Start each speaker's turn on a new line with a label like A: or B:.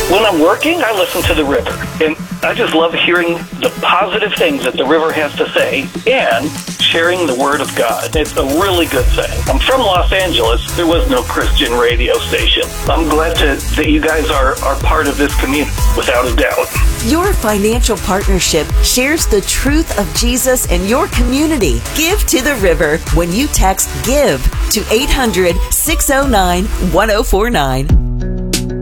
A: When I'm working, I listen to the river. And I just love hearing the positive things that the river has to say and sharing the Word of God. It's a really good thing. I'm from Los Angeles. There was no Christian radio station. I'm glad that you guys are part of this community, without a doubt.
B: Your financial partnership shares the truth of Jesus in your community. Give to the river when you text GIVE to 800-609-1049.